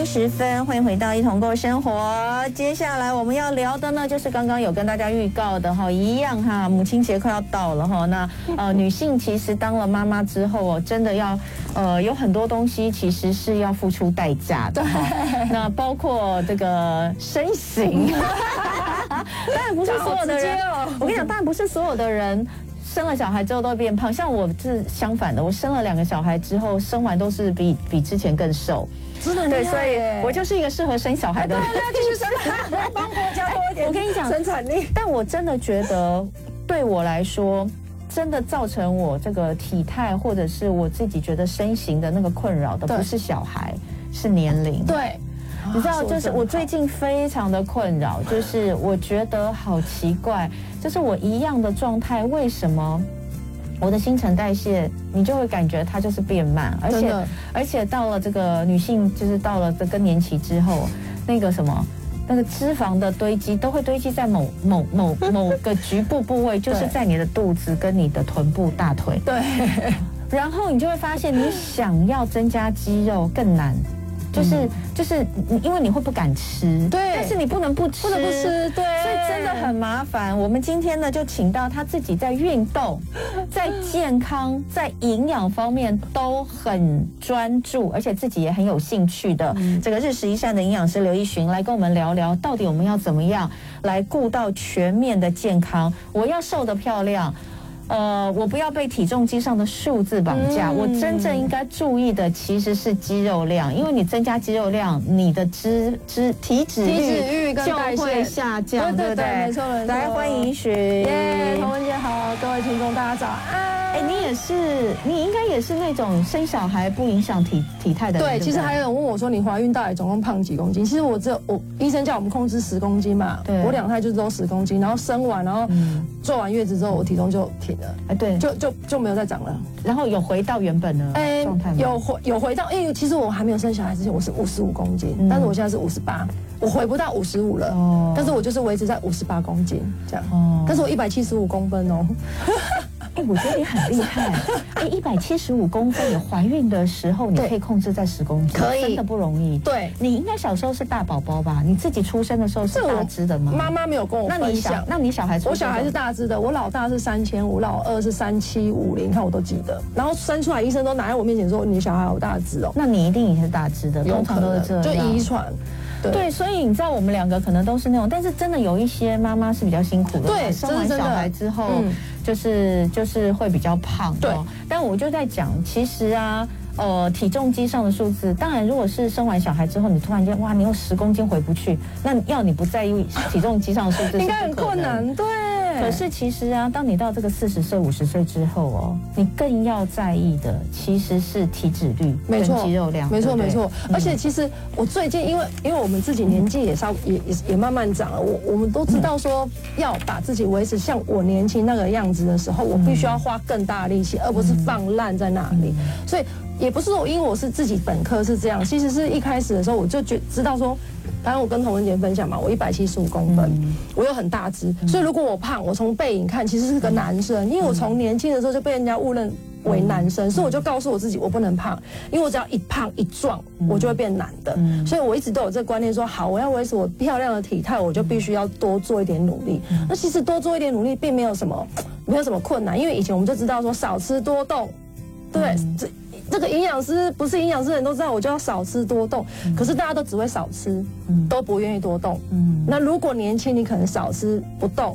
7:10，欢迎回到一同过生活。接下来我们要聊的呢，就是刚刚有跟大家预告的哈，一样哈，母亲节快要到了哈。那女性其实当了妈妈之后哦，真的要有很多东西其实是要付出代价的哈。那包括这个身形，当然不是所有的人。我跟你讲，当然不是所有的人。生了小孩之后都会变胖，像我是相反的，我生了2个小孩之后，生完都是比之前更瘦， 真的对，所以我就是一个适合生小孩的人。 对，继续生，帮国家多一点。 我跟你讲， 生产力。 但我真的觉得，对我来说，真的造成我这个体态或者是我自己觉得身形的那个困扰的，不是小孩，是年龄。 对。 你知道，就是我最近非常的困扰，就是我觉得好奇怪，就是我一样的状态，为什么我的新陈代谢，你就会感觉它就是变慢，而且到了这个女性，就是到了这更年期之后，那个什么。那个脂肪的堆积都会堆积在某个局部部位，就是在你的肚子跟你的臀部、大腿。 对， 然后你就会发现，你想要增加肌肉更难。就是因为你会不敢吃， 对， 但是你不能不吃， 对， 所以真的很麻烦。我们今天呢，就请到他自己在运动、在健康、在营养方面都很专注，而且自己也很有兴趣的这个日食一善的营养师刘一寻来跟我们聊聊，到底我们要怎么样来顾到全面的健康？我要瘦得漂亮。我不要被体重机上的数字绑架，我真正应该注意的其实是肌肉量，因为你增加肌肉量，你的体脂率就会下降，对不对？ 没错。 来，欢迎寻。 耶，童文姐好，各位听众大家早安。 你应该也是那种生小孩不影响体态的人。 对，其实还有人问我说，你怀孕到底总共胖几公斤？其实我医生叫我们控制10公斤嘛，我2胎就都10公斤，然后生完，然后坐完月子之后，我体重就停了，对，就没有再长了， 然后有回到原本的状态吗？ 有回到，因为其实我还没有生小孩之前我是55公斤，但是我现在是58，我回不到55了，但是我就是维持在58公斤这样，但是我175公分哦。 我觉得你很厉害。175公分，你怀孕的时候你可以控制在10公斤， 可以， 真的不容易。 对， 你应该小时候是大宝宝吧？你自己出生的时候是大只的吗？ 妈妈没有跟我分享。 那你小孩？ 我小孩是大只的，我老大是3500，老二是3750，看我都记得。然后生出来，医生都拿在我面前说你小孩好大只哦。 那你一定也是大只的，通常都是这样， 就遗传。 对，所以你知道我们2个可能都是那种，但是真的有一些妈妈是比较辛苦的， 对， 生完小孩之后就是会比较胖。对，但我就在讲，其实啊，体重机上的数字，当然如果是生完小孩之后，你突然间哇，你又10公斤回不去，那要你不在意体重机上的数字， 应该很困难。对。 可是其实啊，当你到这个40岁、50岁之后哦，你更要在意的其实是体脂率跟肌肉量。 没错。而且其实我最近因为我们自己年纪也慢慢长了，我们都知道说要把自己维持像我年轻那个样子的时候，我必须要花更大的力气，而不是放烂在那里。所以也不是说因为我是自己本科是这样，其实是一开始的时候我就知道说。当然，我跟童文杰分享嘛，我175公分，我又很大只，所以如果我胖，我从背影看其实是个男生，因为我从年轻的时候就被人家误认为男生，所以我就告诉我自己我不能胖，因为我只要一胖一壮，我就会变男的，所以我一直都有这个观念说，好，我要维持我漂亮的体态，我就必须要多做一点努力。那其实多做一点努力并没有什么困难，因为以前我们就知道说少吃多动，对。这个营养师不是营养师的人都知道，我就要少吃多动。可是大家都只会少吃，都不愿意多动。那如果年轻，你可能少吃不动，